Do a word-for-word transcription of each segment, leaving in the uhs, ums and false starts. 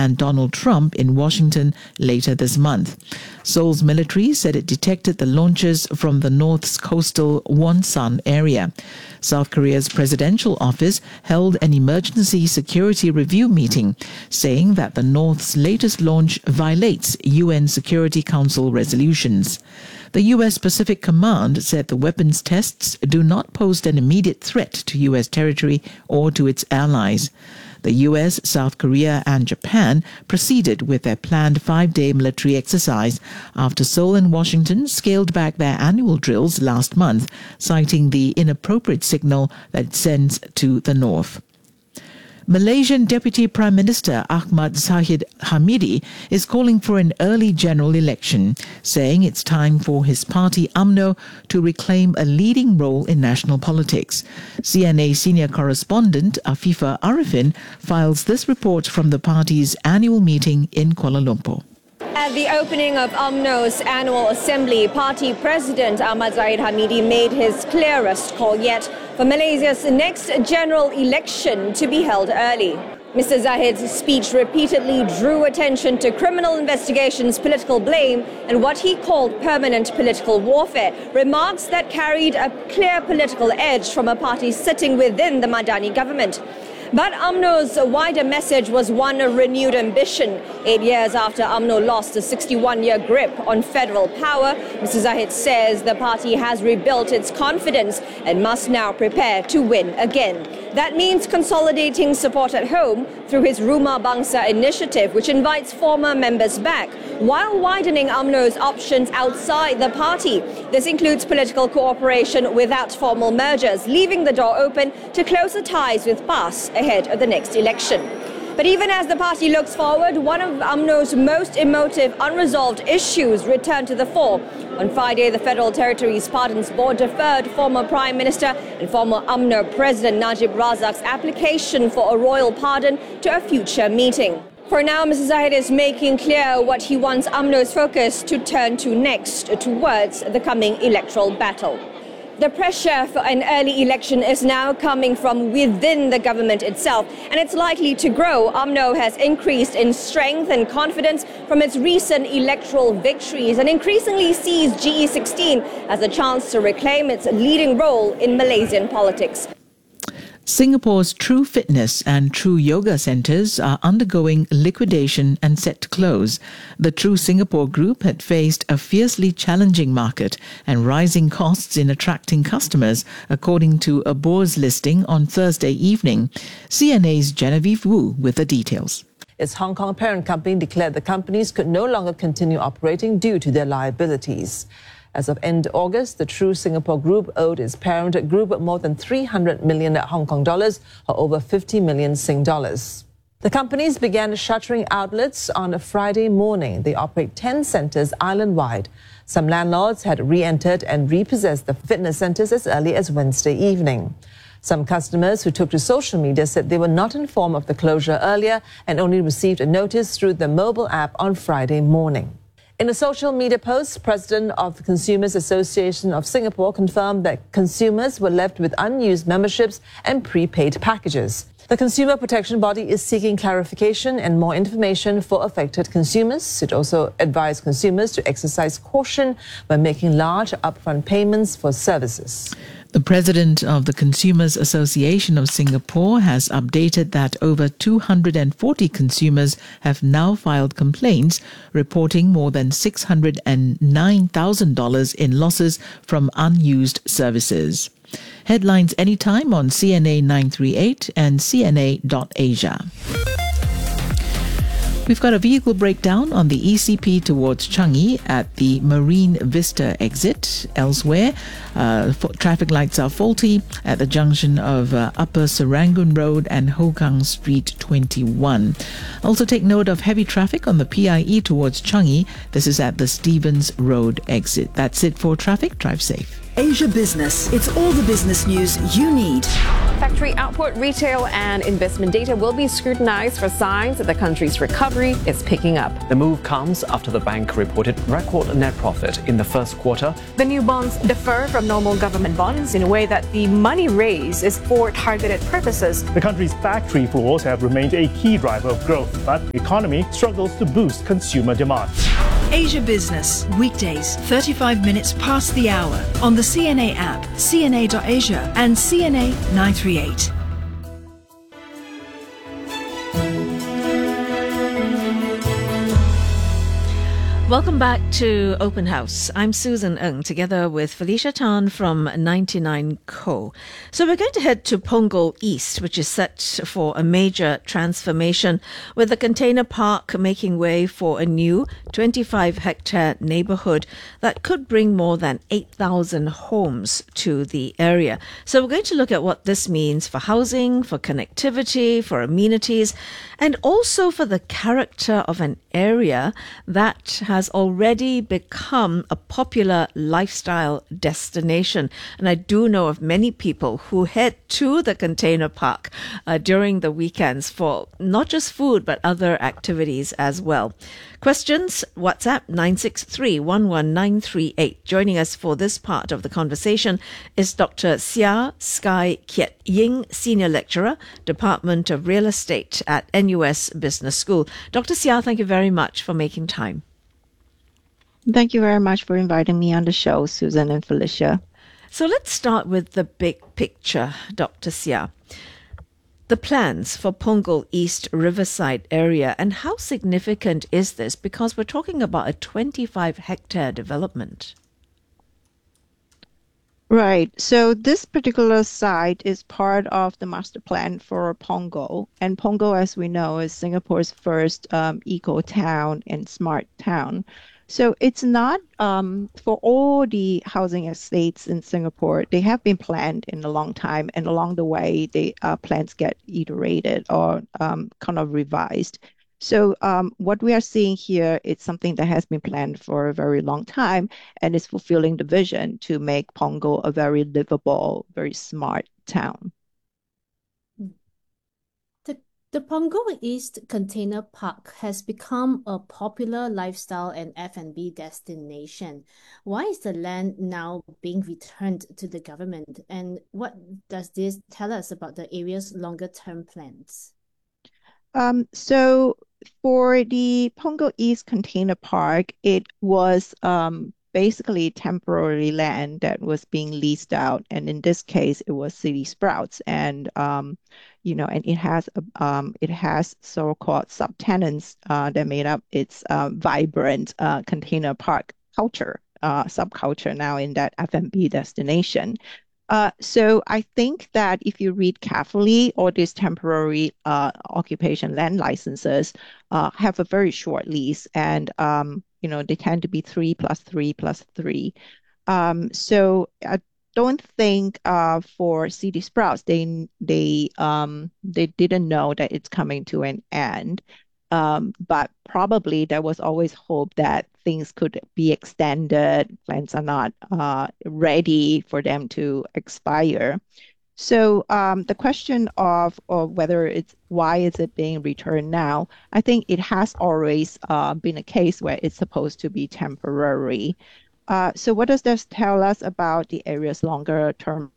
and Donald Trump in Washington later this month. Seoul's military said it detected the launches from the North's coastal Wonsan area. South Korea's presidential office held an emergency security review meeting, saying that the North's latest launch violates U N Security Council resolutions. The U S Pacific Command said the weapons tests do not pose an immediate threat to U S territory or to its allies. The U S, South Korea and Japan proceeded with their planned five-day military exercise after Seoul and Washington scaled back their annual drills last month, citing the inappropriate signal that it sends to the north. Malaysian Deputy Prime Minister Ahmad Zahid Hamidi is calling for an early general election, saying it's time for his party U M N O to reclaim a leading role in national politics. C N A senior correspondent Afifa Arifin files this report from the party's annual meeting in Kuala Lumpur. At the opening of U M N O's annual assembly, party president Ahmad Zahid Hamidi made his clearest call yet for Malaysia's next general election to be held early. Mister Zahid's speech repeatedly drew attention to criminal investigations, political blame, and what he called permanent political warfare, remarks that carried a clear political edge from a party sitting within the Madani government. But U M N O's wider message was one of renewed ambition. Eight years after U M N O lost a sixty-one-year grip on federal power, Mister Zahid says the party has rebuilt its confidence and must now prepare to win again. That means consolidating support at home through his Rumah Bangsa initiative, which invites former members back, while widening U M N O's options outside the party. This includes political cooperation without formal mergers, leaving the door open to closer ties with P A S ahead of the next election. But even as the party looks forward, one of U M N O's most emotive unresolved issues returned to the fore. On Friday, the Federal Territories Pardons Board deferred former Prime Minister and former U M N O President Najib Razak's application for a royal pardon to a future meeting. For now, Mister Zahid is making clear what he wants U M N O's focus to turn to next, towards the coming electoral battle. The pressure for an early election is now coming from within the government itself, and it's likely to grow. U M N O has increased in strength and confidence from its recent electoral victories and increasingly sees G E sixteen as a chance to reclaim its leading role in Malaysian politics. Singapore's True Fitness and True Yoga centres are undergoing liquidation and set to close. The True Singapore Group had faced a fiercely challenging market and rising costs in attracting customers, according to a bourse listing on Thursday evening. C N A's Genevieve Wu with the details. Its Hong Kong parent company declared the companies could no longer continue operating due to their liabilities. As of end August, the True Singapore Group owed its parent group more than three hundred million Hong Kong dollars, or over fifty million Sing dollars. The companies began shuttering outlets on a Friday morning. They operate ten centres island-wide. Some landlords had re-entered and repossessed the fitness centres as early as Wednesday evening. Some customers who took to social media said they were not informed of the closure earlier and only received a notice through the mobile app on Friday morning. In a social media post, President of the Consumers Association of Singapore confirmed that consumers were left with unused memberships and prepaid packages. The consumer protection body is seeking clarification and more information for affected consumers. It also advised consumers to exercise caution when making large upfront payments for services. The president of the Consumers Association of Singapore has updated that over two hundred forty consumers have now filed complaints, reporting more than six hundred nine thousand dollars in losses from unused services. Headlines anytime on C N A nine three eight and C N A dot asia. We've got a vehicle breakdown on the E C P towards Changi at the Marine Vista exit. Elsewhere, uh, traffic lights are faulty at the junction of uh, Upper Serangoon Road and Hougang Street twenty-one. Also take note of heavy traffic on the P I E towards Changi. This is at the Stevens Road exit. That's it for traffic. Drive safe. Asia Business. It's all the business news you need. Factory output, retail and investment data will be scrutinized for signs that the country's recovery is picking up. The move comes after the bank reported record net profit in the first quarter. The new bonds differ from normal government bonds in a way that the money raised is for targeted purposes. The country's factory floors have remained a key driver of growth, but the economy struggles to boost consumer demand. Asia Business, weekdays, thirty-five minutes past the hour on the C N A app, C N A dot asia and C N A nine three eight. Welcome back to Open House. I'm Susan Ng, together with Felicia Tan from ninety-nine Co. So we're going to head to Punggol East, which is set for a major transformation, with the container park making way for a new twenty-five hectare neighbourhood that could bring more than eight thousand homes to the area. So we're going to look at what this means for housing, for connectivity, for amenities, and also for the character of an area that has already become a popular lifestyle destination. And I do know of many people who head to the container park uh, during the weekends for not just food, but other activities as well. Questions? WhatsApp nine six three, one one nine three eight. Joining us for this part of the conversation is Doctor Seah Sky Kiat Ying, Senior Lecturer, Department of Real Estate at N U S Business School. Doctor Seah, thank you very much for making time. Thank you very much for inviting me on the show, Susan and Felicia. So let's start with the big picture, Doctor Seah. The plans for Punggol East Riverside area, and how significant is this? Because we're talking about a twenty-five hectare development. Right. So this particular site is part of the master plan for Punggol. And Punggol, as we know, is Singapore's first um, eco town and smart town. So it's not um, for all the housing estates in Singapore. They have been planned in a long time, and along the way, the uh, plans get iterated or um, kind of revised. So um, what we are seeing here is something that has been planned for a very long time, and is fulfilling the vision to make Punggol a very livable, very smart town. The Punggol East Container Park has become a popular lifestyle and F and B destination. Why is the land now being returned to the government, and what does this tell us about the area's longer-term plans? Um, so for the Punggol East Container Park, it was um, basically temporary land that was being leased out, and in this case, it was City Sprouts, and um, you know, and it has a, um, it has so-called subtenants uh, that made up its uh, vibrant uh, container park culture, uh, subculture now in that F and B destination. Uh, so I think that if you read carefully, all these temporary uh, occupation land licenses uh, have a very short lease, and um, you know, they tend to be three plus three plus three. Um, so I don't think uh, for City Sprouts they they um, they didn't know that it's coming to an end. Um, but probably there was always hope that things could be extended. Plans are not uh, ready for them to expire. So um, the question of, of whether it's why is it being returned now, I think it has always uh, been a case where it's supposed to be temporary. Uh, so what does this tell us about the area's longer term?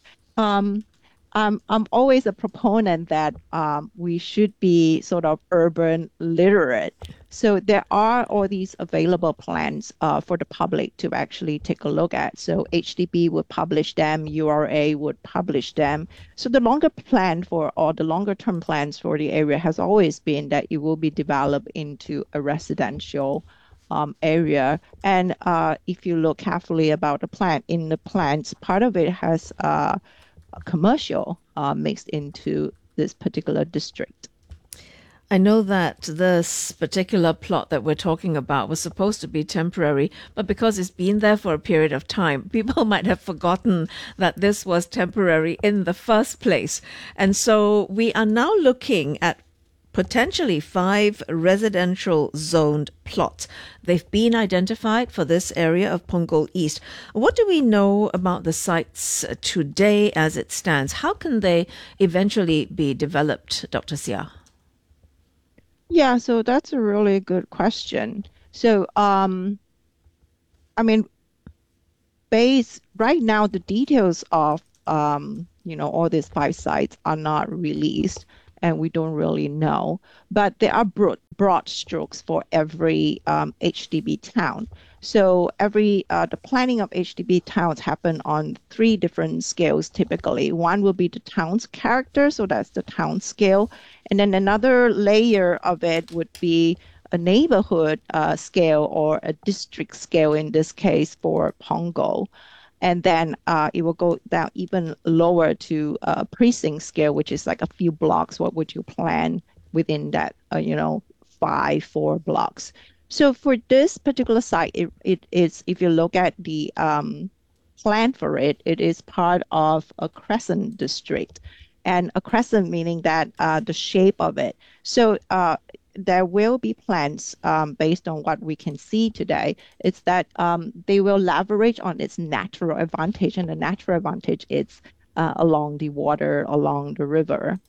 Um, Um, I'm always a proponent that um, we should be sort of urban literate. So there are all these available plans uh, for the public to actually take a look at. So H D B would publish them, U R A would publish them. So the longer plan for, or the longer term plans for the area has always been that it will be developed into a residential um, area. And uh, if you look carefully about the plan, in the plans, part of it has uh, commercial uh, mixed into this particular district. I know that this particular plot that we're talking about was supposed to be temporary, but because it's been there for a period of time, people might have forgotten that this was temporary in the first place. And so we are now looking at potentially five residential zoned plots. They've been identified for this area of Punggol East. What do we know about the sites today as it stands? How can they eventually be developed, Doctor Seah? Yeah, so that's a really good question. So, um, I mean, base right now, the details of um, you know, all these five sites are not released, and we don't really know. But there are broad, broad strokes for every um, H D B town. So every uh, the planning of H D B towns happen on three different scales typically. One will be the town's character, so that's the town scale, and then another layer of it would be a neighborhood uh, scale or a district scale in this case for Punggol. And then uh, it will go down even lower to a precinct scale, which is like a few blocks. What would you plan within that, uh, you know, five, four blocks? So for this particular site, it, it is, if you look at the um, plan for it, it is part of a crescent district. And a crescent meaning that uh, the shape of it. So uh, there will be plans um, based on what we can see today. It's that um, they will leverage on its natural advantage, and the natural advantage is uh, along the water, along the river.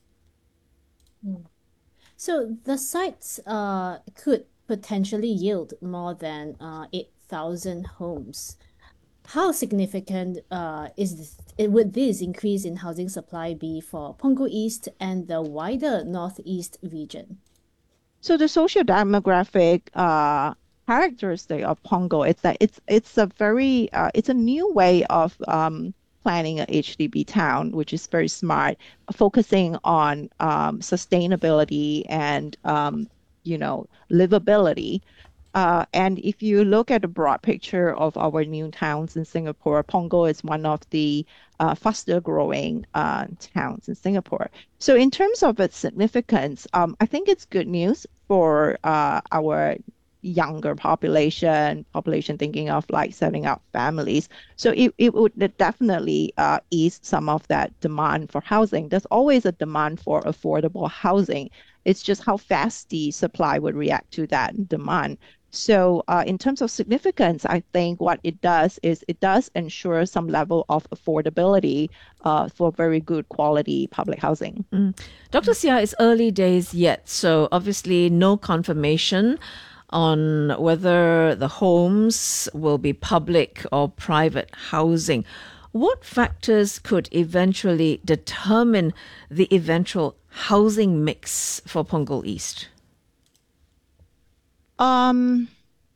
So the sites uh, could potentially yield more than uh, eight thousand homes. How significant uh, is this, would this increase in housing supply be for Punggol East and the wider Northeast region? So the socio-demographic uh, characteristic of Punggol is that it's it's a very uh, it's a new way of um, planning a H D B town, which is very smart, focusing on um, sustainability and um, you know livability. Uh, and if you look at the broad picture of our new towns in Singapore, Punggol is one of the uh, faster growing uh, towns in Singapore. So in terms of its significance, um, I think it's good news for uh, our younger population, population thinking of like setting up families. So it, it would definitely uh, ease some of that demand for housing. There's always a demand for affordable housing. It's just how fast the supply would react to that demand. So uh, in terms of significance, I think what it does is it does ensure some level of affordability uh, for very good quality public housing. Mm. Doctor Seah, it's early days yet, so obviously no confirmation on whether the homes will be public or private housing. What factors could eventually determine the eventual housing mix for Punggol East? Um,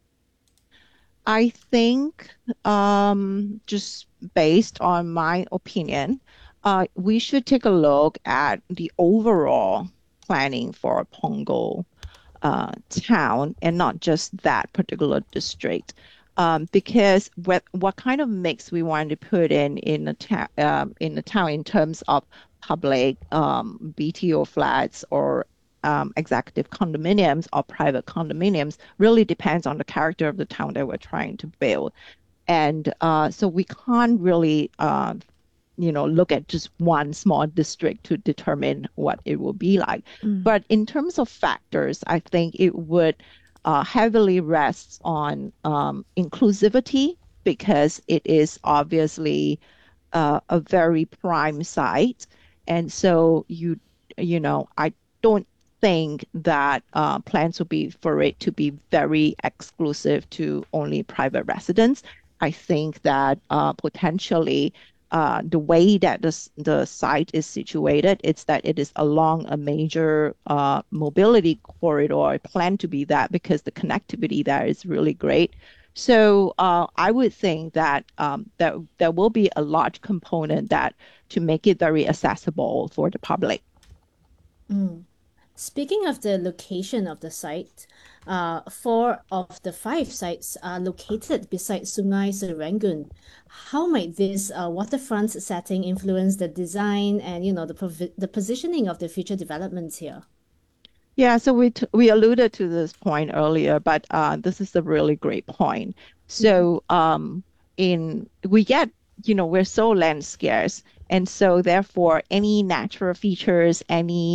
I think um, just based on my opinion, uh, we should take a look at the overall planning for Punggol uh, town and not just that particular district. Um, because what what kind of mix we want to put in in the town uh, in the town in terms of public um, B T O flats or um, executive condominiums or private condominiums really depends on the character of the town that we're trying to build, and uh, so we can't really uh, you know look at just one small district to determine what it will be like. Mm. But in terms of factors, I think it would. Uh, heavily rests on um, inclusivity because it is obviously uh, a very prime site, and so you you know I don't think that uh, plans will be for it to be very exclusive to only private residents. I think that uh, potentially. Uh, the way that the, the site is situated, it's that it is along a major uh, mobility corridor, planned to be that because the connectivity there is really great. So uh, I would think that um, that there will be a large component that to make it very accessible for the public. Mm. Speaking of the location of the site, uh, four of the five sites are located beside Sungai Serangoon. How might this uh, waterfront setting influence the design and, you know, the provi- the positioning of the future developments here? Yeah, so we t- we alluded to this point earlier, but uh, this is a really great point. So um, in we get, you know, we're so land scarce, and so therefore any natural features, any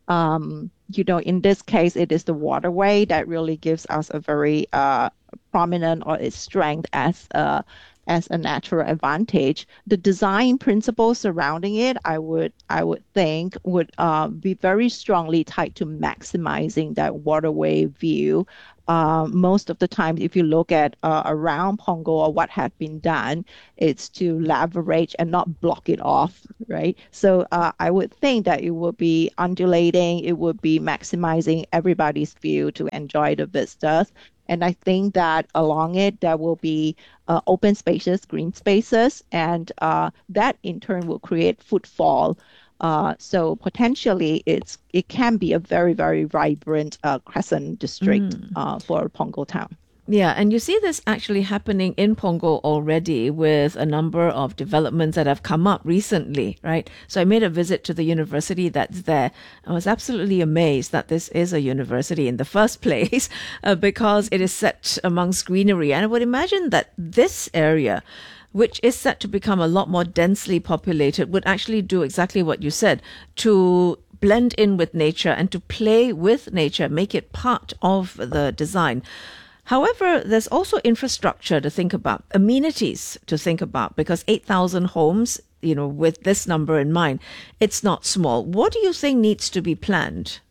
Um, you know, in this case, it is the waterway that really gives us a very uh, prominent or its strength as a as a natural advantage. The design principles surrounding it, I would I would think, would uh, be very strongly tied to maximizing that waterway view. Uh, most of the time, if you look at uh, around Punggol or what had been done, it's to leverage and not block it off, right? So uh, I would think that it would be undulating, it would be maximizing everybody's view to enjoy the vistas. And I think that along it, there will be uh, open spaces, green spaces, and uh, that in turn will create footfall. Uh, so potentially, it's it can be a very, very vibrant uh, crescent district mm. uh, for Punggol town. Yeah, and you see this actually happening in Punggol already with a number of developments that have come up recently, right? So I made a visit to the university that's there. I was absolutely amazed that this is a university in the first place uh, because it is set amongst greenery. And I would imagine that this area, which is set to become a lot more densely populated, would actually do exactly what you said, to blend in with nature and to play with nature, make it part of the design. However, there's also infrastructure to think about, amenities to think about, because eight thousand homes, you know, with this number in mind, it's not small. What do you think needs to be planned?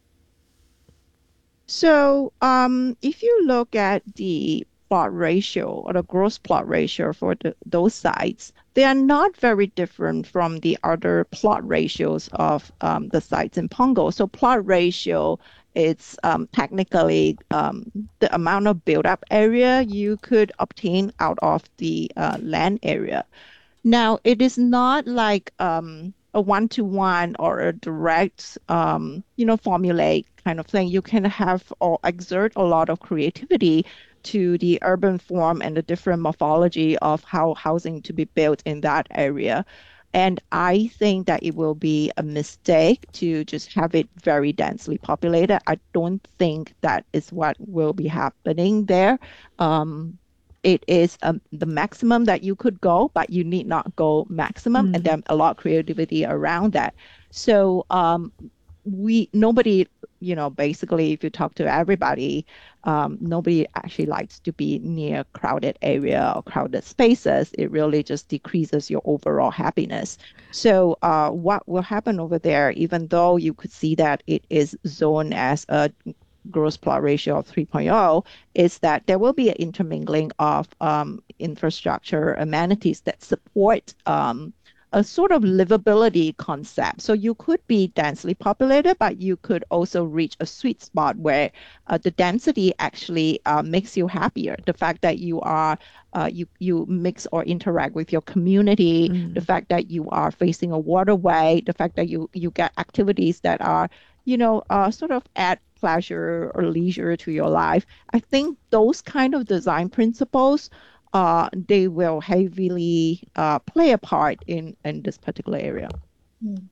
So um, if you look at the plot ratio or the gross plot ratio for the, those sites, they are not very different from the other plot ratios of um, the sites in Punggol. So plot ratio, it's um, technically um, the amount of built-up area you could obtain out of the uh, land area. Now, it is not like um, a one-to-one or a direct, um, you know, formulaic kind of thing. You can have or exert a lot of creativity to the urban form and the different morphology of how housing to be built in that area. And I think that it will be a mistake to just have it very densely populated. I don't think that is what will be happening there. Um, it is um, the maximum that you could go, but you need not go maximum, mm. and then a lot of creativity around that. So um, we nobody, you know, basically, if you talk to everybody, um, nobody actually likes to be near crowded area or crowded spaces. It really just decreases your overall happiness. So uh, what will happen over there, even though you could see that it is zoned as a gross plot ratio of three point oh, is that there will be an intermingling of um, infrastructure amenities that support um, a sort of livability concept. So you could be densely populated, but you could also reach a sweet spot where uh, the density actually uh, makes you happier. The fact that you are uh, you you mix or interact with your community, mm. the fact that you are facing a waterway, the fact that you you get activities that are, you know, uh, sort of add pleasure or leisure to your life. I think those kind of design principles, Uh, they will heavily uh, play a part in, in this particular area. Hmm.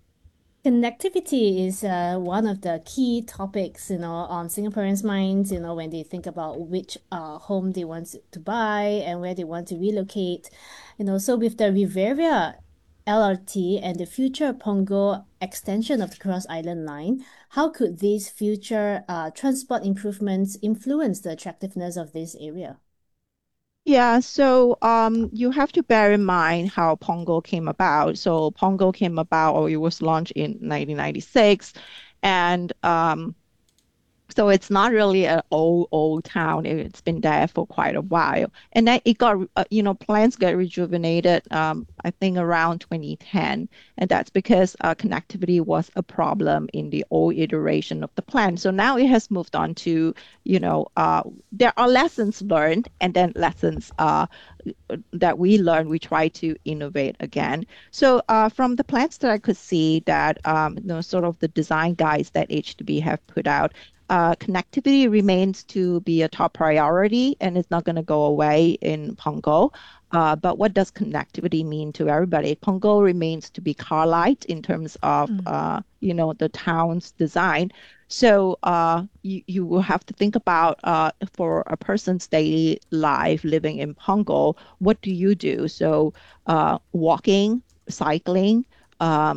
Connectivity is uh, one of the key topics, you know, on Singaporeans' minds, you know, when they think about which uh, home they want to buy and where they want to relocate. You know, so with the Riviera L R T and the future Punggol extension of the Cross Island Line, how could these future uh, transport improvements influence the attractiveness of this area? Yeah, so um, you have to bear in mind how Punggol came about. So Punggol came about, or it was launched in nineteen ninety-six, and um, so it's not really an old, old town. It's been there for quite a while. And then it got, uh, you know, plans got rejuvenated, um, I think around twenty ten. And that's because uh, connectivity was a problem in the old iteration of the plan. So now it has moved on to, you know, uh, there are lessons learned, and then lessons uh, that we learn, we try to innovate again. So uh, from the plans that I could see that, um, you know, sort of the design guides that H D B have put out, Uh, connectivity remains to be a top priority, and it's not going to go away in Punggol. Uh, but what does connectivity mean to everybody? Punggol remains to be car light in terms of, mm. uh, you know, the town's design. So uh, you, you will have to think about uh, for a person's daily life living in Punggol, what do you do? So uh, walking, cycling, um,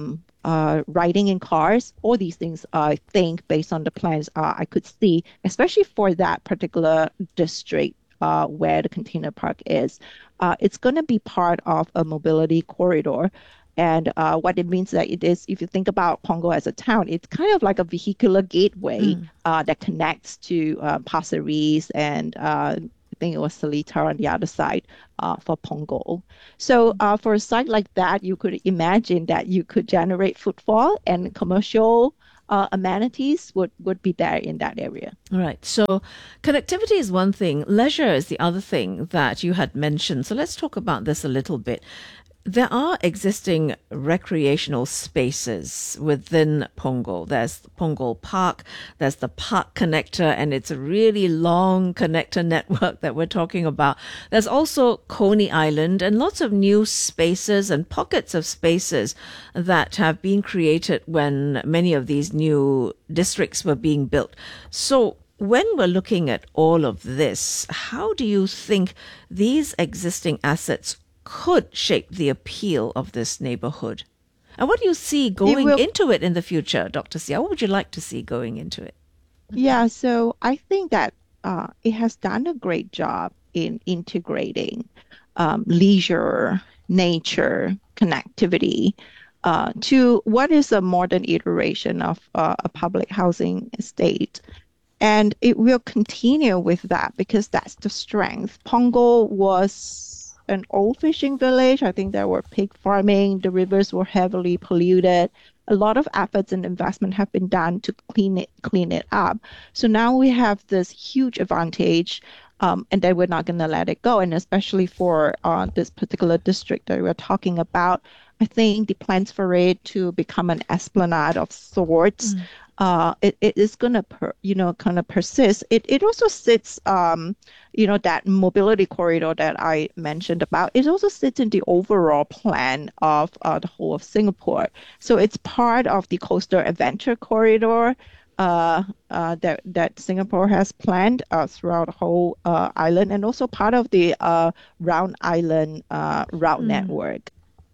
uh, riding in cars. All these things, I think, based on the plans, uh, I could see, especially for that particular district uh, where the container park is. Uh, it's going to be part of a mobility corridor. And uh, what it means that it is, if you think about Punggol as a town, it's kind of like a vehicular gateway mm. uh, that connects to uh, Pasir Ris and uh, I think it was Seletar on the other side uh, for Punggol. So uh, for a site like that, you could imagine that you could generate footfall and commercial uh, amenities would, would be there in that area. Right. So connectivity is one thing. Leisure is the other thing that you had mentioned. So let's talk about this a little bit. There are existing recreational spaces within Punggol. There's Punggol Park, there's the Park Connector, and it's a really long connector network that we're talking about. There's also Coney Island and lots of new spaces and pockets of spaces that have been created when many of these new districts were being built. So when we're looking at all of this, how do you think these existing assets could shape the appeal of this neighborhood? And what do you see going it into it in the future, Doctor Seah? What would you like to see going into it? Yeah, so I think that uh, it has done a great job in integrating um, leisure, nature, connectivity uh, to what is a modern iteration of uh, a public housing estate. And it will continue with that because that's the strength. Punggol was an old fishing village. I think there were pig farming. The rivers were heavily polluted. A lot of efforts and investment have been done to clean it, clean it up. So now we have this huge advantage, um, and then we're not going to let it go. And especially for uh, this particular district that we're talking about, I think the plans for it to become an esplanade of sorts. Mm. Uh, it, it is going to, per, you know, kind of persist. It it also sits, um, you know, that mobility corridor that I mentioned about. It also sits in the overall plan of uh, the whole of Singapore. So it's part of the coastal adventure corridor uh, uh, that that Singapore has planned uh, throughout the whole uh, island, and also part of the uh, Round Island uh, route mm. network.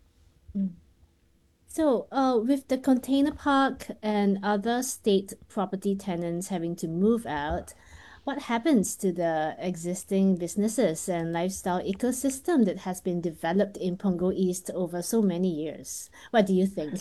Mm. So, uh, with the container park and other state property tenants having to move out, what happens to the existing businesses and lifestyle ecosystem that has been developed in Punggol East over so many years? What do you think?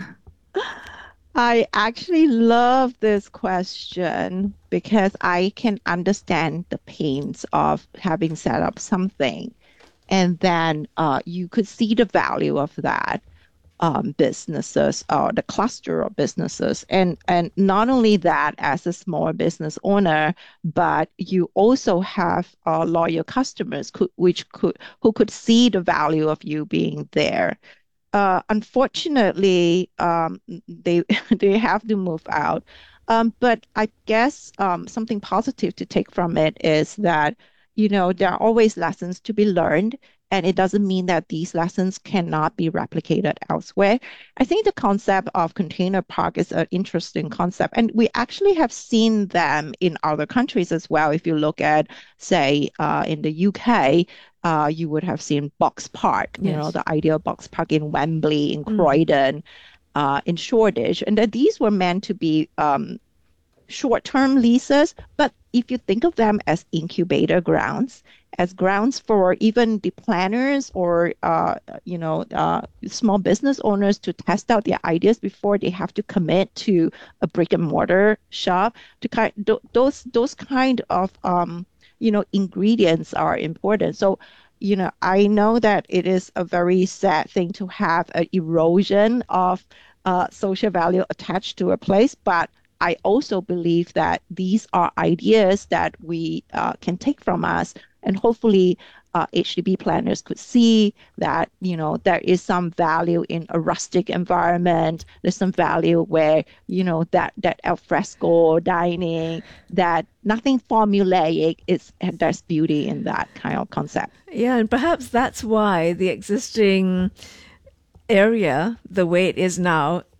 I actually love this question because I can understand the pains of having set up something, and then uh, you could see the value of that. Um, businesses or the cluster of businesses, and and not only that, as a small business owner, but you also have uh, loyal customers could, which could who could see the value of you being there. Uh, unfortunately, um, they they have to move out. Um, but I guess um, something positive to take from it is that, you know, there are always lessons to be learned. And it doesn't mean that these lessons cannot be replicated elsewhere. I think the concept of container park is an interesting concept. And we actually have seen them in other countries as well. If you look at, say, uh, in the U K, uh, you would have seen Box Park, you yes. know, the ideal Box Park in Wembley, in Croydon, mm. uh, in Shoreditch. And that these were meant to be um, short-term leases. But if you think of them as incubator grounds, as grounds for even the planners or, uh, you know, uh, small business owners to test out their ideas before they have to commit to a brick and mortar shop. To kind, th- those those kind of, um, you know, ingredients are important. So, you know, I know that it is a very sad thing to have an erosion of uh, social value attached to a place, but I also believe that these are ideas that we uh, can take from us. And hopefully uh, H D B planners could see that, you know, there is some value in a rustic environment. There's some value where, you know, that, that al fresco dining, that nothing formulaic, is, there's beauty in that kind of concept. Yeah, and perhaps that's why the existing area, the way it is now,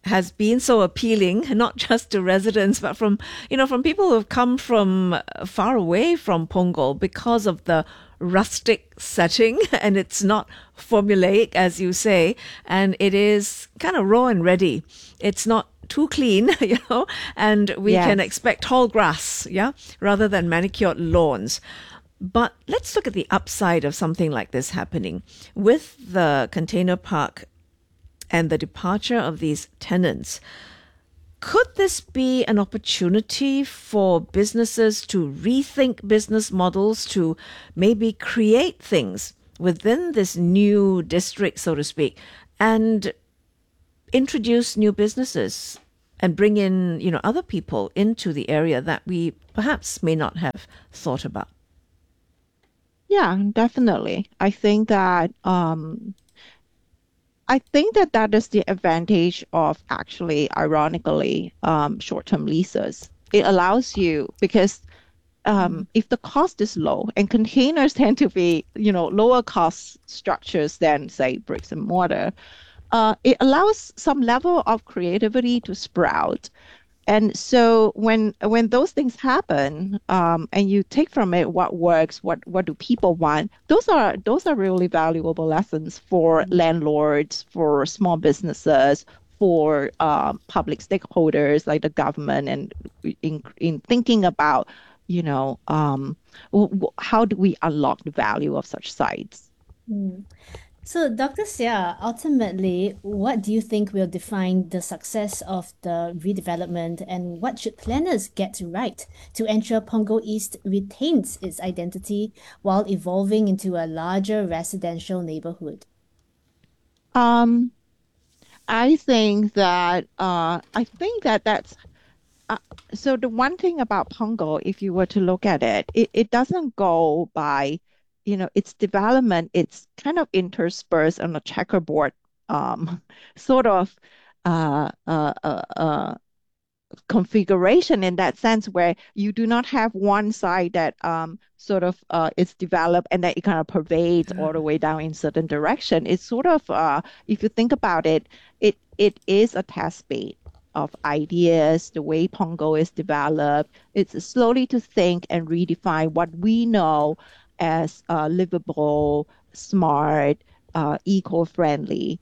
has been so appealing, not just to residents, but from, you know, from people who have come from far away from Punggol because of the rustic setting, and it's not formulaic, as you say, and it is kind of raw and ready. It's not too clean, you know, and we Yes. can expect tall grass, yeah, rather than manicured lawns. But let's look at the upside of something like this happening. With the container park and the departure of these tenants, could this be an opportunity for businesses to rethink business models, to maybe create things within this new district, so to speak, and introduce new businesses and bring in, you know, other people into the area that we perhaps may not have thought about? Yeah, definitely. I think that um, I think that that is the advantage of actually, ironically, um, short-term leases. It allows you, because um, if the cost is low, and containers tend to be, you know, lower cost structures than, say, bricks and mortar, uh, it allows some level of creativity to sprout. And so when when those things happen, um, and you take from it what works, what what do people want, those are those are really valuable lessons for landlords, for small businesses, for uh, public stakeholders like the government, and in in thinking about, you know, um, w- w- how do we unlock the value of such sites? Mm. So, Doctor Seah, ultimately, what do you think will define the success of the redevelopment, and what should planners get right to ensure Punggol East retains its identity while evolving into a larger residential neighborhood? Um, I think that uh, I think that that's uh, so. The one thing about Punggol, if you were to look at it, it, it doesn't go by, you know, its development. It's kind of interspersed on a checkerboard, um, sort of uh, uh, uh, uh, configuration, in that sense, where you do not have one side that um, sort of uh, is developed and that it kind of pervades all the way down in certain direction. It's sort of, uh, if you think about it, it it is a test bed of ideas, the way Punggol is developed. It's slowly to think and redefine what we know as uh, livable, smart, uh, eco-friendly.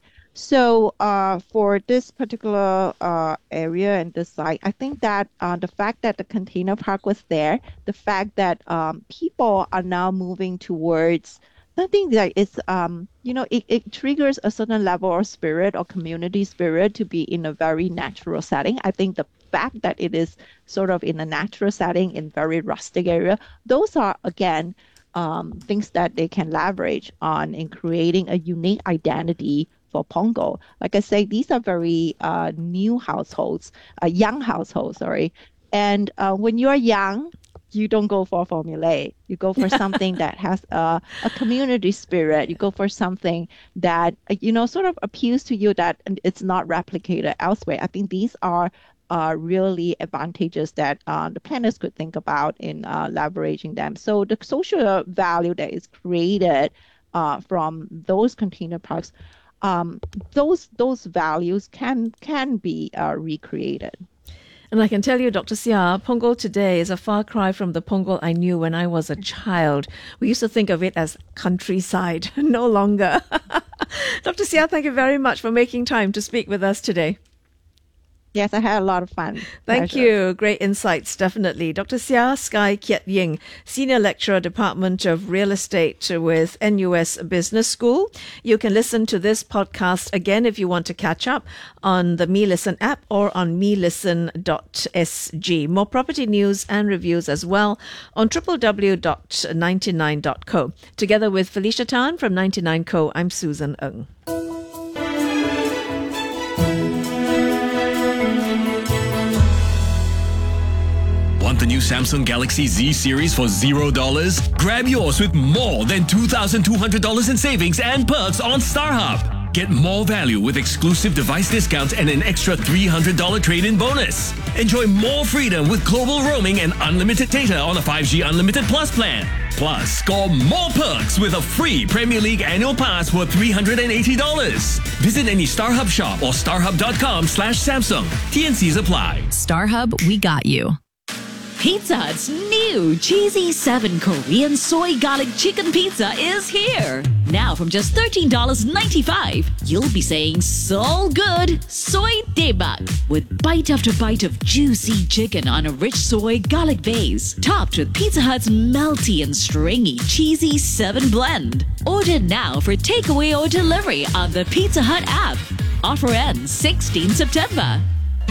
So uh, for this particular uh, area and this site, I think that uh, the fact that the container park was there, the fact that um, people are now moving towards something that is, um, you know, it, it triggers a certain level of spirit or community spirit to be in a very natural setting. I think the fact that it is sort of in a natural setting in very rustic area, those are, again, um, things that they can leverage on in creating a unique identity for Punggol. Like I say, these are very uh, new households, uh, young households, sorry. And uh, when you're young, you don't go for formulae. You go for something that has a, a community spirit. You go for something that, you know, sort of appeals to you, that it's not replicated elsewhere. I think these are uh, really advantages that uh, the planners could think about in uh, leveraging them. So the social value that is created uh, from those container parks, um, those those values can can be uh, recreated. And I can tell you, Doctor Seah, Punggol today is a far cry from the Punggol I knew when I was a child. We used to think of it as countryside, no longer. Doctor Seah, thank you very much for making time to speak with us today. Yes, I had a lot of fun. Thank Pleasure. you. Great insights, definitely. Doctor Seah Sky Kiat Ying, Senior Lecturer, Department of Real Estate with N U S Business School. You can listen to this podcast again if you want to catch up on the Me Listen app or on me listen dot s g. More property news and reviews as well on w w w dot ninety-nine dot co. Together with Felicia Tan from ninety-nine Co, I'm Susan Ng. Want the new Samsung Galaxy Z series for zero dollars? Grab yours with more than two thousand two hundred dollars in savings and perks on StarHub. Get more value with exclusive device discounts and an extra three hundred dollars trade-in bonus. Enjoy more freedom with global roaming and unlimited data on a five G Unlimited Plus plan. Plus, score more perks with a free Premier League annual pass worth three hundred eighty dollars. Visit any StarHub shop or starhub.com slash Samsung. T N Cs apply. StarHub, we got you. Pizza Hut's new Cheesy seven Korean Soy Garlic Chicken Pizza is here. Now from just thirteen dollars and ninety-five cents, you'll be saying so good, soy daebak, with bite after bite of juicy chicken on a rich soy garlic base, topped with Pizza Hut's melty and stringy Cheesy seven blend. Order now for takeaway or delivery on the Pizza Hut app. Offer ends sixteenth September.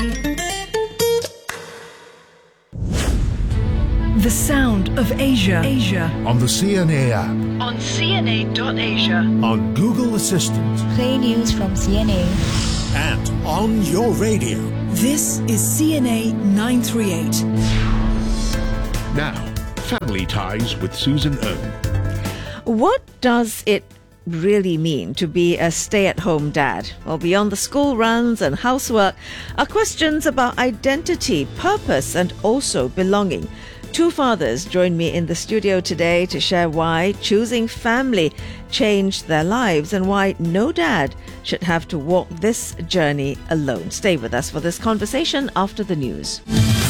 The sound of Asia. Asia. On the C N A app. On C N A dot Asia. On Google Assistant. Play news from C N A. And on your radio. This is C N A nine thirty-eight. Now, Family Ties with Susan Ng. What does it really mean to be a stay-at-home dad? Well, beyond the school runs and housework are questions about identity, purpose, and also belonging. Two fathers join me in the studio today to share why choosing family changed their lives and why no dad should have to walk this journey alone. Stay with us for this conversation after the news.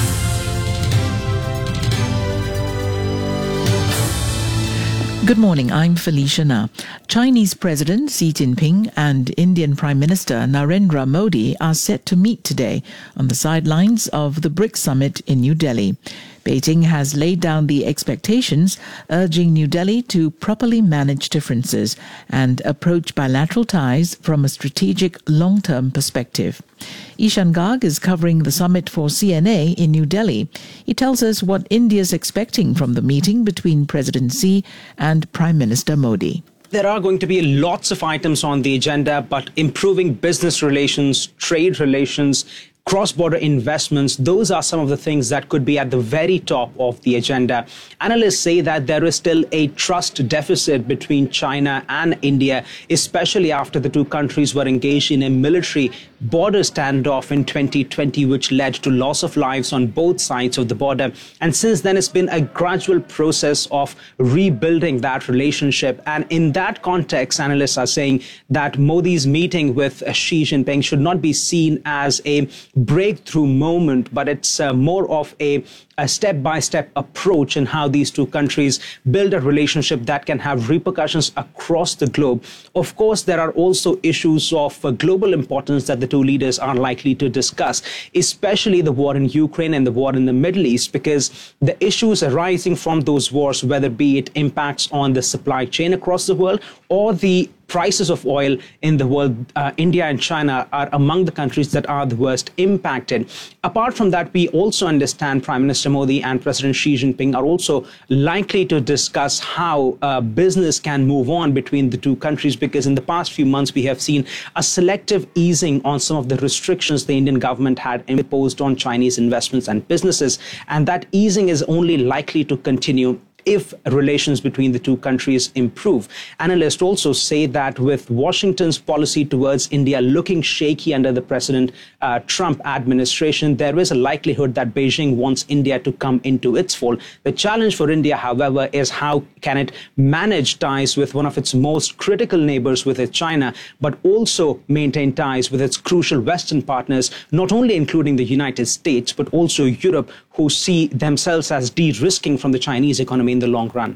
Good morning, I'm Felicia Na. Chinese President Xi Jinping and Indian Prime Minister Narendra Modi are set to meet today on the sidelines of the BRICS summit in New Delhi. Beijing has laid down the expectations, urging New Delhi to properly manage differences and approach bilateral ties from a strategic long-term perspective. Ishan Garg is covering the summit for C N A in New Delhi. He tells us what India is expecting from the meeting between President Xi and Prime Minister Modi. There are going to be lots of items on the agenda, but improving business relations, trade relations, cross-border investments, those are some of the things that could be at the very top of the agenda. Analysts say that there is still a trust deficit between China and India, especially after the two countries were engaged in a military border standoff in twenty twenty, which led to loss of lives on both sides of the border. And since then, it's been a gradual process of rebuilding that relationship. And in that context, analysts are saying that Modi's meeting with Xi Jinping should not be seen as a breakthrough moment, but it's uh, more of a a step-by-step approach in how these two countries build a relationship that can have repercussions across the globe. Of course, there are also issues of uh, global importance that the two leaders are likely to discuss, especially the war in Ukraine and the war in the Middle East, because the issues arising from those wars, whether be it impacts on the supply chain across the world or the prices of oil in the world, uh, India and China are among the countries that are the worst impacted. Apart from that, we also understand Prime Minister Modi and President Xi Jinping are also likely to discuss how uh, business can move on between the two countries, because in the past few months, we have seen a selective easing on some of the restrictions the Indian government had imposed on Chinese investments and businesses. And that easing is only likely to continue if relations between the two countries improve. Analysts also say that with Washington's policy towards India looking shaky under the President uh, Trump administration, there is a likelihood that Beijing wants India to come into its fold. The challenge for India, however, is how can it manage ties with one of its most critical neighbors, with it, China, but also maintain ties with its crucial Western partners, not only including the United States, but also Europe, who see themselves as de-risking from the Chinese economy in the long run.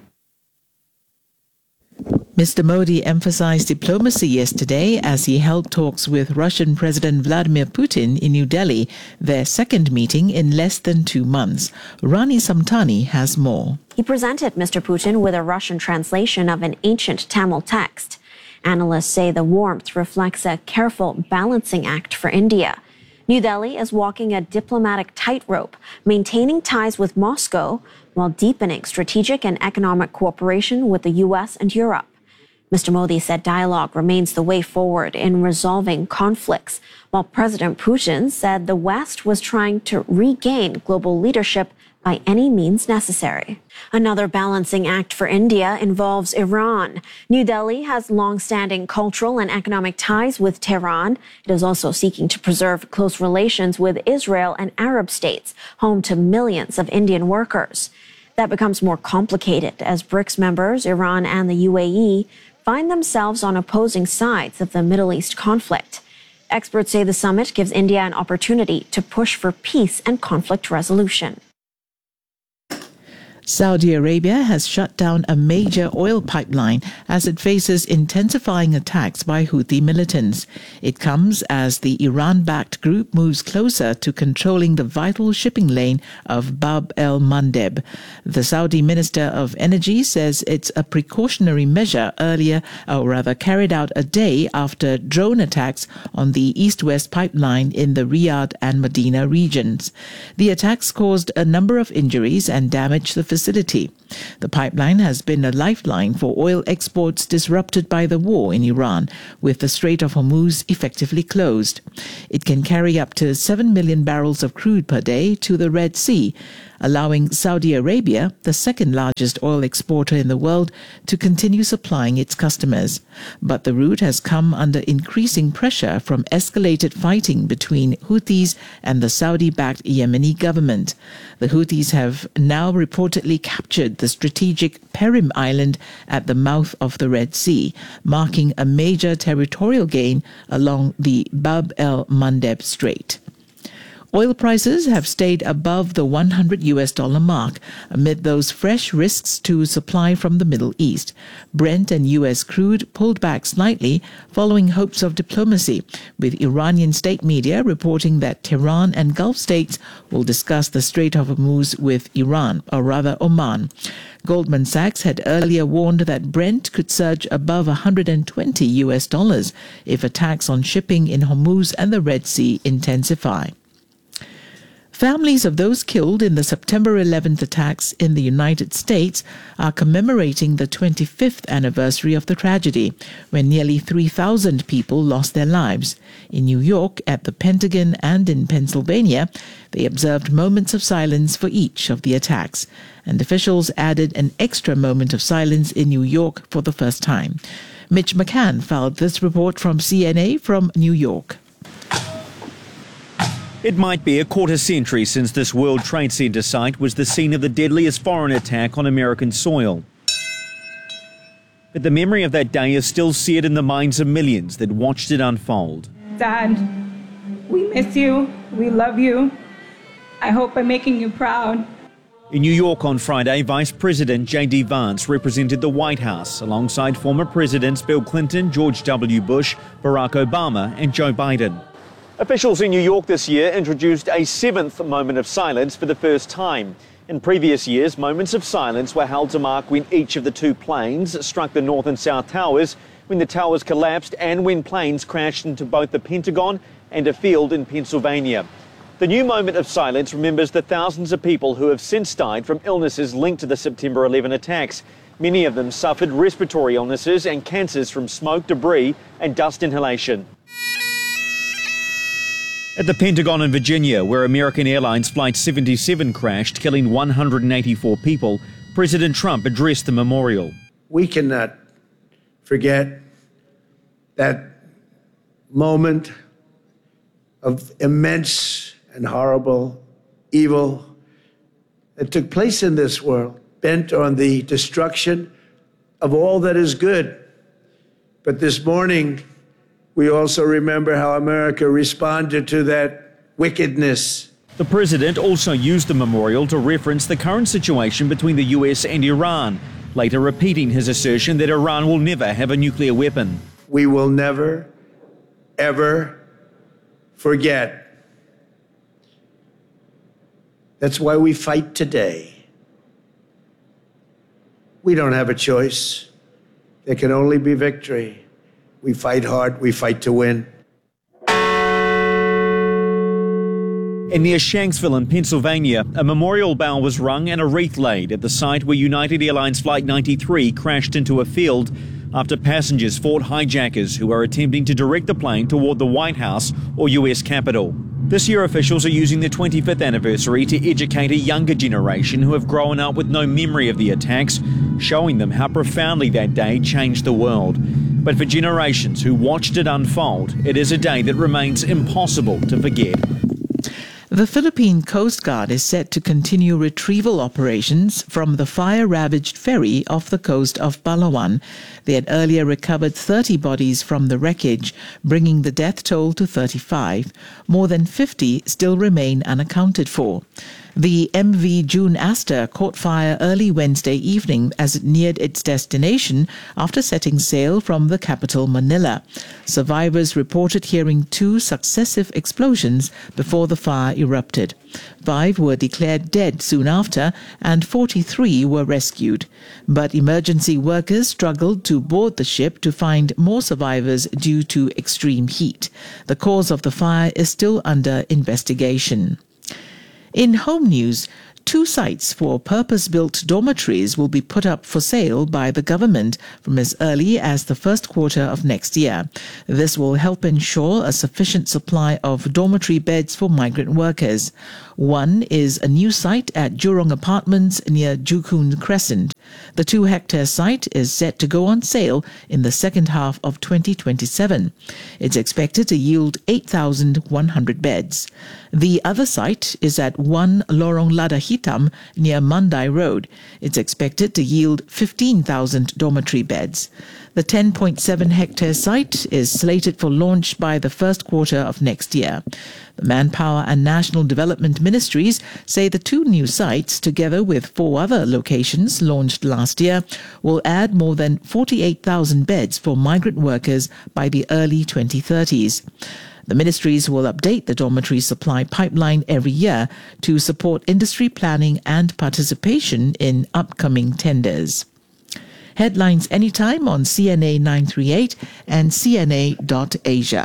Mister Modi emphasized diplomacy yesterday as he held talks with Russian President Vladimir Putin in New Delhi, their second meeting in less than two months. Rani Samtani has more. He presented Mister Putin with a Russian translation of an ancient Tamil text. Analysts say the warmth reflects a careful balancing act for India. New Delhi is walking a diplomatic tightrope, maintaining ties with Moscow while deepening strategic and economic cooperation with the U S and Europe. Mister Modi said dialogue remains the way forward in resolving conflicts, while President Putin said the West was trying to regain global leadership by any means necessary. Another balancing act for India involves Iran. New Delhi has long-standing cultural and economic ties with Tehran. It is also seeking to preserve close relations with Israel and Arab states, home to millions of Indian workers. That becomes more complicated as BRICS members, Iran and the U A E, find themselves on opposing sides of the Middle East conflict. Experts say the summit gives India an opportunity to push for peace and conflict resolution. Saudi Arabia has shut down a major oil pipeline as it faces intensifying attacks by Houthi militants. It comes as the Iran-backed group moves closer to controlling the vital shipping lane of Bab el-Mandeb. The Saudi Minister of Energy says it's a precautionary measure earlier, or rather carried out a day after drone attacks on the east-west pipeline in the Riyadh and Medina regions. The attacks caused a number of injuries and damaged the facility. The pipeline has been a lifeline for oil exports disrupted by the war in Iran, with the Strait of Hormuz effectively closed. It can carry up to seven million barrels of crude per day to the Red Sea, allowing Saudi Arabia, the second largest oil exporter in the world, to continue supplying its customers. But the route has come under increasing pressure from escalated fighting between Houthis and the Saudi-backed Yemeni government. The Houthis have now reportedly captured the strategic Perim Island at the mouth of the Red Sea, marking a major territorial gain along the Bab el-Mandeb Strait. Oil prices have stayed above the one hundred U S dollar mark amid those fresh risks to supply from the Middle East. Brent and U S crude pulled back slightly following hopes of diplomacy, with Iranian state media reporting that Tehran and Gulf states will discuss the Strait of Hormuz with Iran, or rather Oman. Goldman Sachs had earlier warned that Brent could surge above one hundred twenty U S dollars if attacks on shipping in Hormuz and the Red Sea intensify. Families of those killed in the September eleventh attacks in the United States are commemorating the twenty-fifth anniversary of the tragedy, when nearly three thousand people lost their lives. In New York, at the Pentagon, and in Pennsylvania, they observed moments of silence for each of the attacks, and officials added an extra moment of silence in New York for the first time. Mitch McCann filed this report from C N A from New York. It might be a quarter century since this World Trade Center site was the scene of the deadliest foreign attack on American soil. But the memory of that day is still seared in the minds of millions that watched it unfold. Dad, we miss you. We love you. I hope I'm making you proud. In New York on Friday, Vice President J D Vance represented the White House alongside former Presidents Bill Clinton, George W. Bush, Barack Obama, and Joe Biden. Officials in New York this year introduced a seventh moment of silence for the first time. In previous years, moments of silence were held to mark when each of the two planes struck the North and South Towers, when the towers collapsed, and when planes crashed into both the Pentagon and a field in Pennsylvania. The new moment of silence remembers the thousands of people who have since died from illnesses linked to the September eleventh attacks. Many of them suffered respiratory illnesses and cancers from smoke, debris, and dust inhalation. At the Pentagon in Virginia, where American Airlines Flight seventy-seven crashed, killing one hundred eighty-four people, President Trump addressed the memorial. We cannot forget that moment of immense and horrible evil that took place in this world, bent on the destruction of all that is good. But this morning, we also remember how America responded to that wickedness. The president also used the memorial to reference the current situation between the U S and Iran, later repeating his assertion that Iran will never have a nuclear weapon. We will never, ever forget. That's why we fight today. We don't have a choice. There can only be victory. We fight hard, we fight to win. And near Shanksville in Pennsylvania, a memorial bell was rung and a wreath laid at the site where United Airlines Flight ninety-three crashed into a field after passengers fought hijackers who were attempting to direct the plane toward the White House or U S Capitol. This year, officials are using the twenty-fifth anniversary to educate a younger generation who have grown up with no memory of the attacks, showing them how profoundly that day changed the world. But for generations who watched it unfold, it is a day that remains impossible to forget. The Philippine Coast Guard is set to continue retrieval operations from the fire-ravaged ferry off the coast of Palawan. They had earlier recovered thirty bodies from the wreckage, bringing the death toll to thirty-five. More than fifty still remain unaccounted for. The M V June Aster caught fire early Wednesday evening as it neared its destination after setting sail from the capital Manila. Survivors reported hearing two successive explosions before the fire erupted. Five were declared dead soon after and forty-three were rescued. But emergency workers struggled to board the ship to find more survivors due to extreme heat. The cause of the fire is still under investigation. In home news, two sites for purpose-built dormitories will be put up for sale by the government from as early as the first quarter of next year. This will help ensure a sufficient supply of dormitory beds for migrant workers. One is a new site at Jurong Apartments near Jukun Crescent. The two-hectare site is set to go on sale in the second half of twenty twenty-seven. It's expected to yield eight thousand one hundred beds. The other site is at one Lorong Lada Hitam near Mandai Road. It's expected to yield fifteen thousand dormitory beds. The ten point seven hectare site is slated for launch by the first quarter of next year. The Manpower and National Development Ministries say the two new sites, together with four other locations launched last year, will add more than forty-eight thousand beds for migrant workers by the early twenty thirties. The ministries will update the dormitory supply pipeline every year to support industry planning and participation in upcoming tenders. Headlines anytime on C N A nine thirty-eight and C N A dot asia.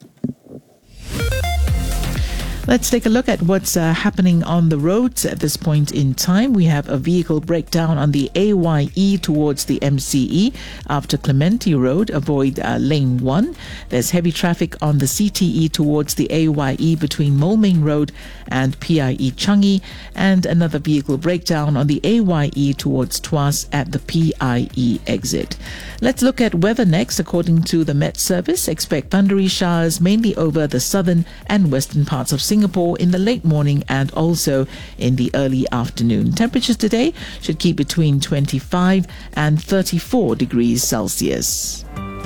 Let's take a look at what's uh, happening on the roads at this point in time. We have a vehicle breakdown on the A Y E towards the M C E after Clementi Road. Avoid uh, lane one. There's heavy traffic on the C T E towards the A Y E between Moulmein Road and P I E Changi, and another vehicle breakdown on the A Y E towards Tuas at the P I E exit. Let's look at weather next. According to the Met Service, expect thundery showers mainly over the southern and western parts of Singapore Singapore in the late morning and also in the early afternoon. Temperatures today should keep between twenty-five and thirty-four degrees Celsius.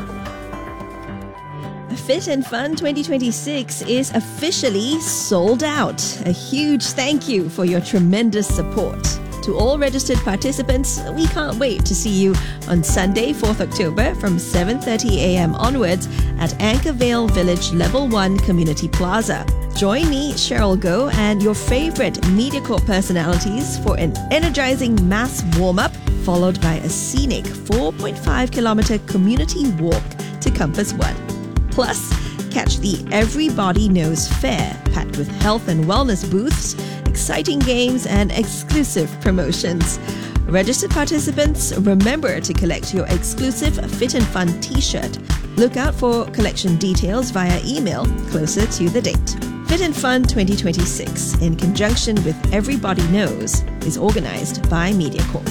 Fit and Fun twenty twenty-six is officially sold out. A huge thank you for your tremendous support. To all registered participants, we can't wait to see you on Sunday, fourth October from seven thirty a.m. onwards at Anchorvale Village Level one Community Plaza. Join me, Cheryl Goh, and your favorite MediaCorp personalities for an energizing mass warm-up, followed by a scenic four point five kilometer community walk to Compass One. Plus, catch the Everybody Knows Fair, packed with health and wellness booths, exciting games, and exclusive promotions. Registered participants, remember to collect your exclusive Fit and Fun t-shirt. Look out for collection details via email closer to the date. Fit and Fun twenty twenty-six, in conjunction with Everybody Knows, is organized by MediaCorp.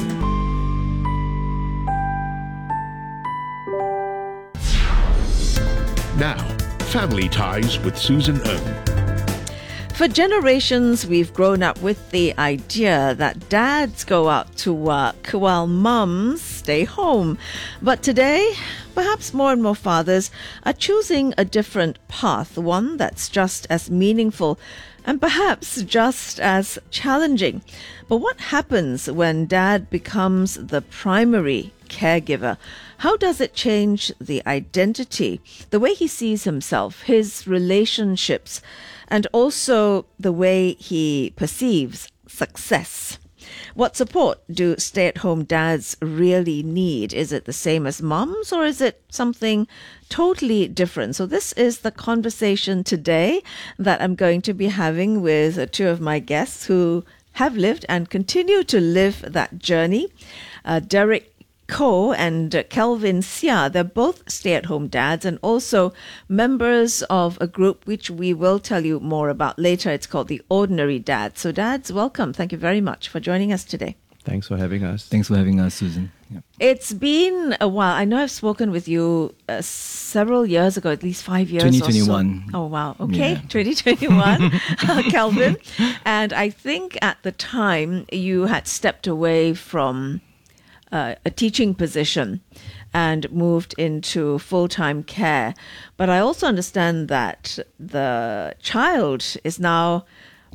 Now, Family Ties with Susan Ng. For generations, we've grown up with the idea that dads go out to work while mums stay home. But today, perhaps more and more fathers are choosing a different path, one that's just as meaningful and perhaps just as challenging. But what happens when dad becomes the primary caregiver? How does it change the identity, the way he sees himself, his relationships, and also the way he perceives success? What support do stay-at-home dads really need? Is it the same as mums, or is it something totally different? So this is the conversation today that I'm going to be having with two of my guests who have lived and continue to live that journey. Uh, Derek Koh and uh, Kelvin Sia. They're both stay-at-home dads and also members of a group which we will tell you more about later. It's called the Ordinary Dads. So dads, welcome. Thank you very much for joining us today. Thanks for having us. Thanks for having us, Susan. Yeah. It's been a while. I know I've spoken with you uh, several years ago, at least five years twenty or twenty-one. so. Oh, wow. Okay, Yeah. twenty twenty-one, Kelvin. And I think at the time you had stepped away from uh, a teaching position and moved into full-time care. But I also understand that the child is now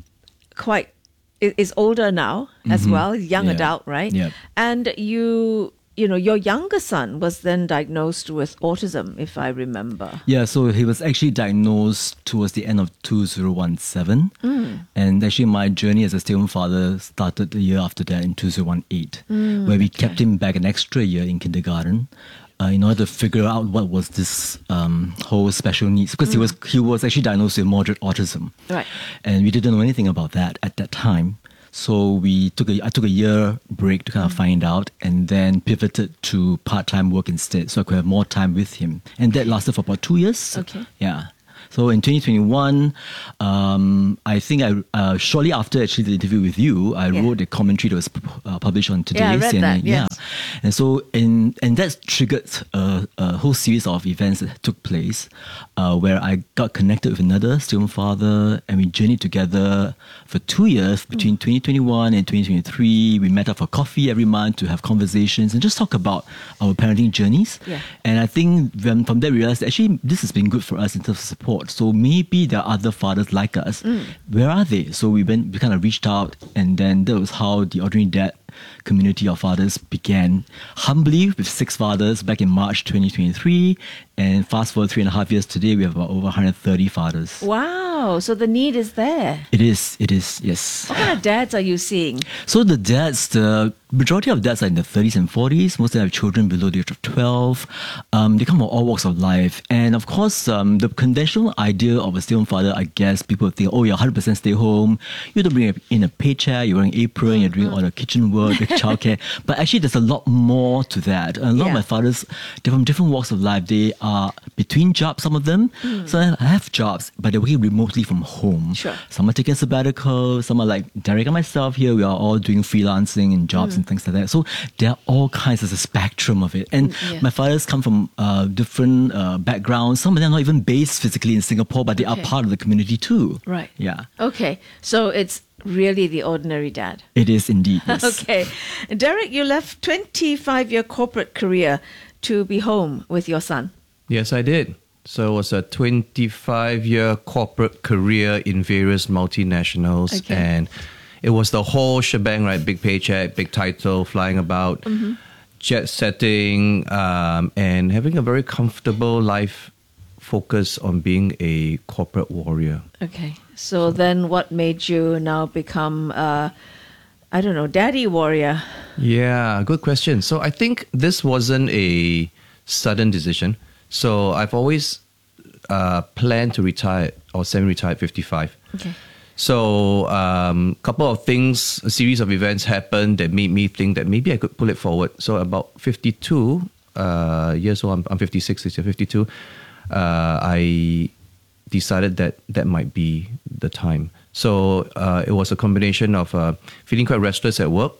quite i- is older now as Mhm. well, young Yeah. adult, right? Yep. And you, you know, your younger son was then diagnosed with autism, if I remember. Yeah, so he was actually diagnosed towards the end of two thousand seventeen. Mm. And actually, my journey as a stay-at-home father started the year after that in two thousand eighteen, Mm, where we kept him back an extra year in kindergarten. Uh, in order to figure out what was this um, whole special needs, because he Mm. was he was actually diagnosed with moderate autism, Right. and we didn't know anything about that at that time. So we took a I took a year break to kind of find out, and then pivoted to part time work instead, so I could have more time with him, and that lasted for about two years. Okay. Yeah. So in twenty twenty-one, um, I think I uh, shortly after actually the interview with you, I Yeah. wrote a commentary that was uh, published on Today. Yeah, I read C N A. that, yes. Yeah, and so in and that triggered a, a whole series of events that took place, uh, where I got connected with another stay-at-home father, and we journeyed together for two years between Mm. twenty twenty-one and twenty twenty-three. We met up for coffee every month to have conversations and just talk about our parenting journeys. Yeah. And I think when, from there we realized that actually this has been good for us in terms of support. So maybe there are other fathers like us. Mm. Where are they? So we went, we kind of reached out, and then that was how the Ordinary Dad community of fathers began. Humbly, with six fathers back in March twenty twenty-three, and fast forward three and a half years today, we have about over one hundred thirty fathers. Wow. So the need is there. It is, it is, yes. What kind of dads are you seeing? So the dads, the majority of dads are in their thirties and forties. Most of them have children below the age of twelve. Um, they come from all walks of life. And of course, um, the conventional idea of a stay-home father, I guess, people think, oh, you're one hundred percent stay home. You don't bring in a paycheck, you're wearing an apron, you're doing all the kitchen work, the childcare. But actually, there's a lot more to that. A lot Yeah. of my fathers, they're from different walks of life. They are between jobs, some of them. Mm. So I have jobs, but they're working remotely from home. Sure. Some are taking a sabbatical, some are like Derek and myself here, we are all doing freelancing and jobs Mm. and things like that. So there are all kinds of a spectrum of it. And Mm, yeah. my fathers come from uh, different uh, backgrounds. Some of them are not even based physically in Singapore, but they Okay. are part of the community too. Right. Yeah, Okay. So it's really the ordinary dad. it is indeed. Yes. Okay. Derek, you left twenty-five-year corporate career to be home with your son. Yes, I did. So it was a twenty-five-year corporate career in various multinationals. Okay. And it was the whole shebang, right? Big paycheck, big title, flying about, Mhm. jet setting, um, and having a very comfortable life focus on being a corporate warrior. Okay. So then what made you now become, uh, I don't know, daddy warrior? Yeah, good question. So I think this wasn't a sudden decision. So I've always uh, planned to retire or semi-retire at fifty-five. Okay. So a um, couple of things, a series of events happened that made me think that maybe I could pull it forward. So about fifty-two uh, years old, I'm, I'm fifty-six this year, fifty-two, uh, I decided that that might be the time. So uh, it was a combination of uh, feeling quite restless at work.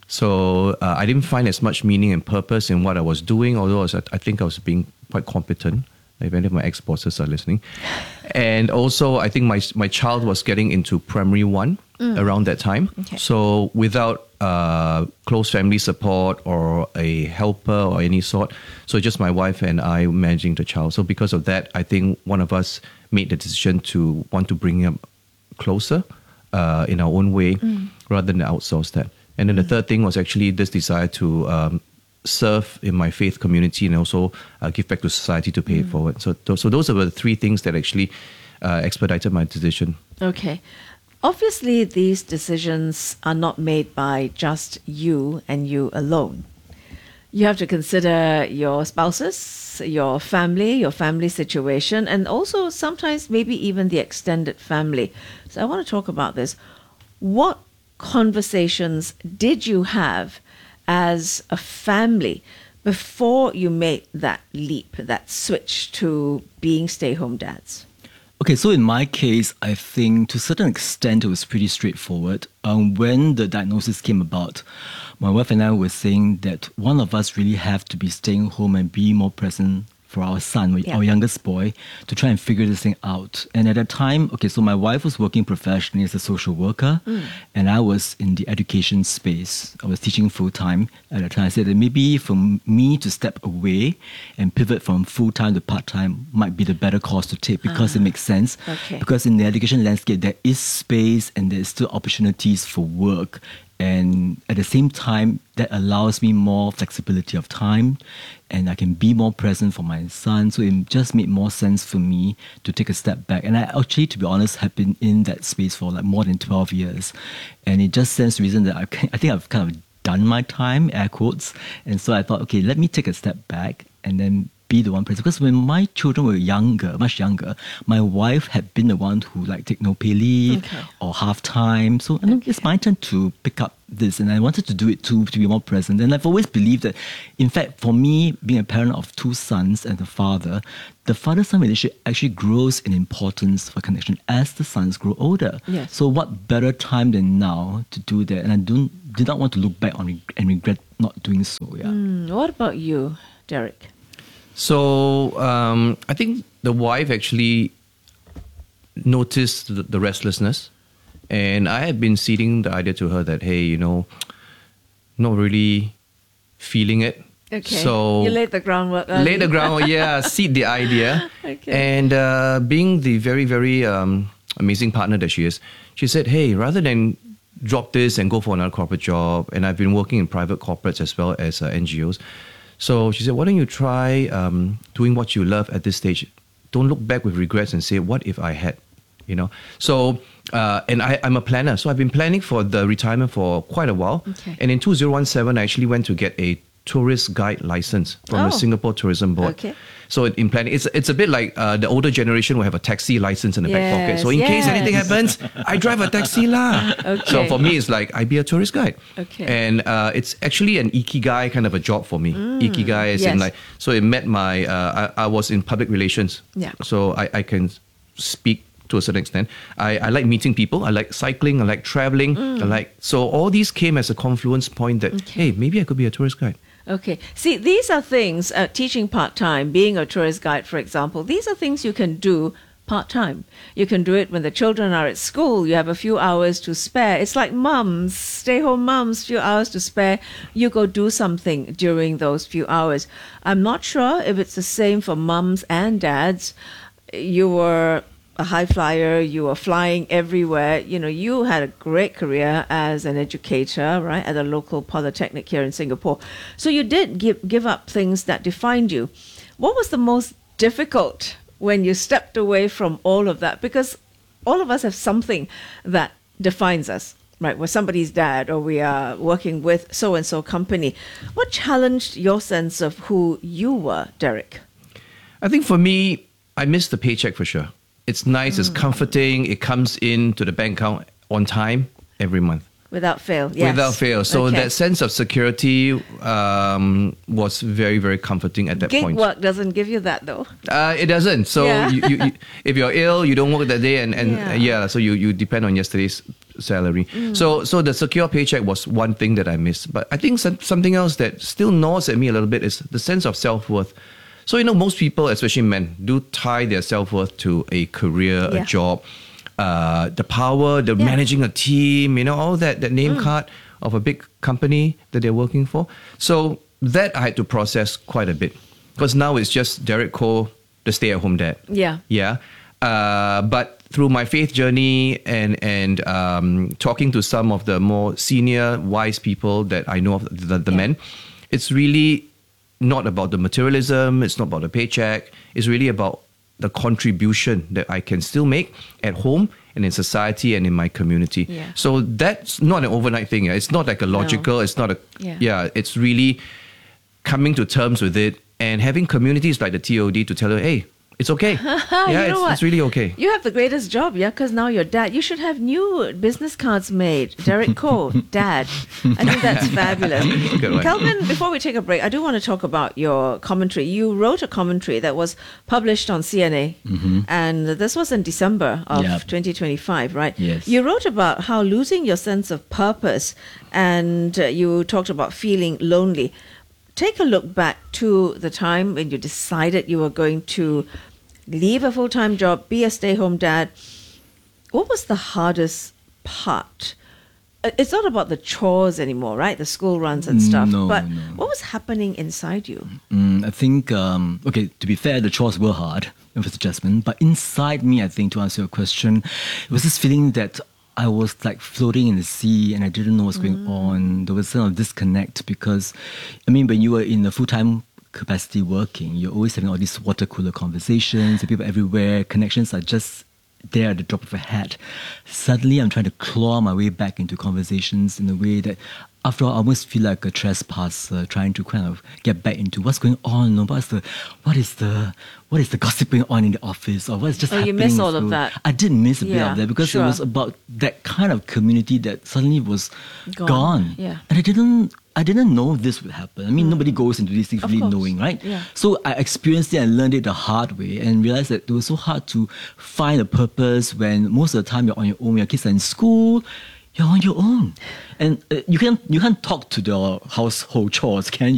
So uh, I didn't find as much meaning and purpose in what I was doing, although I, was, I think I was being quite competent, if any of my ex-bosses are listening. And also, I think my my child was getting into primary one Mm. around that time. Okay. So without uh, close family support or a helper or any sort, so just my wife and I managing the child. So because of that, I think one of us made the decision to want to bring him closer uh, in our own way Mm. rather than outsource that. And then the third thing was actually this desire to um, serve in my faith community and also uh, give back to society to pay it forward. So, th- so those are the three things that actually uh, expedited my decision. Okay. Obviously, these decisions are not made by just you and you alone. You have to consider your spouses, your family, your family situation, and also sometimes maybe even the extended family. So I want to talk about this. What conversations did you have as a family before you made that leap, that switch to being stay-home dads? Okay, so in my case, I think to a certain extent it was pretty straightforward. Um, when the diagnosis came about, my wife and I were saying that one of us really have to be staying home and be more present for our son, yeah. our youngest boy, to try and figure this thing out. And at that time, okay, so my wife was working professionally as a social worker, mm. and I was in the education space. I was teaching full-time at that time. I said that maybe for me to step away and pivot from full-time to part-time might be the better course to take because ah. it makes sense. Okay. Because in the education landscape, there is space and there's still opportunities for work. And at the same time, that allows me more flexibility of time and I can be more present for my son. So it just made more sense for me to take a step back. And I actually, to be honest, have been in that space for like more than twelve years. And it just stands to reason that I, can, I think I've kind of done my time, air quotes. And so I thought, okay, let me take a step back and then be the one present. Because when my children were younger, much younger, my wife had been the one who like take no pay leave okay. or half time. So I know okay. it's my turn to pick up this, and I wanted to do it too, to be more present. And I've always believed that, in fact, for me, being a parent of two sons and a father, the father-son relationship actually grows in importance for connection as the sons grow older. Yes. So what better time than now to do that? And I don't did not want to look back on it and regret not doing so. Yeah. Mm, what about you, Derek? So um, I think the wife actually noticed the, the restlessness, and I had been seeding the idea to her that, hey, you know, not really feeling it. Okay. So you laid the groundwork. Early. Laid the groundwork, yeah, seed the idea. Okay. And uh, being the very, very um, amazing partner that she is, she said, hey, rather than drop this and go for another corporate job, and I've been working in private corporates as well as uh, N G Os. So she said, why don't you try um, doing what you love at this stage? Don't look back with regrets and say, what if I had, you know? So, uh, and I, I'm a planner. So I've been planning for the retirement for quite a while. Okay. And in two thousand seventeen, I actually went to get a tourist guide license from oh. the Singapore Tourism Board. Okay. So in planning, it's it's a bit like uh, the older generation will have a taxi license in the yes, back pocket. So in yes. case anything happens, I drive a taxi lah. Okay. So for me, it's like I be a tourist guide. Okay. And uh, it's actually an ikigai kind of a job for me. Mm, ikigai is yes. in like, so it met my, uh, I, I was in public relations. Yeah. So I, I can speak to a certain extent. I, I like meeting people. I like cycling. I like traveling. Mm. I like, so all these came as a confluence point that, Okay. hey, maybe I could be a tourist guide. Okay. See, these are things, uh, teaching part-time, being a tourist guide, for example, these are things you can do part-time. You can do it when the children are at school. You have a few hours to spare. It's like mums, stay-home mums, few hours to spare. You go do something during those few hours. I'm not sure if it's the same for mums and dads. You were a high flyer, you were flying everywhere. You know, you had a great career as an educator, right, at a local polytechnic here in Singapore. So you did give, give up things that defined you. What was the most difficult when you stepped away from all of that? Because all of us have something that defines us, right? We're somebody's dad, or we are working with so-and-so company. What challenged your sense of who you were, Derek? I think for me, I missed the paycheck for sure. It's nice, mm. it's comforting, it comes into the bank account on time every month. Without fail, yes. Without fail. So okay. that sense of security um, was very, very comforting at that Gig point. Gig work doesn't give you that though. Uh, it doesn't. So yeah. you, you, you, if you're ill, you don't work that day, and, and yeah. Uh, yeah, so you, you depend on yesterday's salary. Mm. So so the secure paycheck was one thing that I missed. But I think some, something else that still gnaws at me a little bit is the sense of self-worth. So, you know, most people, especially men, do tie their self-worth to a career, yeah. a job, uh, the power, the yeah. managing a team, you know, all that, that name mm. card of a big company that they're working for. So that I had to process quite a bit. Because now it's just Derek Koh, the stay-at-home dad. Yeah. Yeah. Uh, but through my faith journey and, and um, talking to some of the more senior, wise people that I know of, the, the yeah. men, it's really not about the materialism, it's not about the paycheck, it's really about the contribution that I can still make at home and in society and in my community. Yeah. So that's not an overnight thing. It's not like a logical, no. it's not a, yeah. yeah, it's really coming to terms with it and having communities like the T O D to tell you, hey, It's okay. you yeah, know it's, what? it's really okay. You have the greatest job, yeah, because now you're dad. You should have new business cards made. Derek Koh, dad. I think that's fabulous. Good one. Kelvin, before we take a break, I do want to talk about your commentary. You wrote a commentary that was published on C N A, Mhm. and this was in December of Yep. twenty twenty-five, right? Yes. You wrote about how losing your sense of purpose, and uh, you talked about feeling lonely. Take a look back to the time when you decided you were going to leave a full-time job, be a stay-home dad. What was the hardest part? Uh, It's not about the chores anymore, right? The school runs and stuff. No, but no. what was happening inside you? Mm, I think, um, okay, to be fair, the chores were hard. It was adjustment. But inside me, I think, to answer your question, it was this feeling that I was like floating in the sea and I didn't know what's going on. There was some disconnect because, I mean, when you were in a full-time capacity working, you're always having all these water cooler conversations, people everywhere, connections are just there at the drop of a hat. Suddenly, I'm trying to claw my way back into conversations in a way that, after all, I almost feel like a trespasser trying to kind of get back into what's going on. No, what's the, what is the, what is the gossip going on in the office, or what's just Oh, you happening? miss all of So that. I did miss a bit Yeah, of that because sure. it was about that kind of community that suddenly was Gone. gone. Yeah. And I didn't, I didn't know this would happen. I mean, nobody goes into these things Of really course. knowing, right? Yeah. So I experienced it and learned it the hard way and realized that it was so hard to find a purpose when most of the time you're on your own, your kids are in school, you're on your own. And uh, you can't you can't talk to the household chores, can you?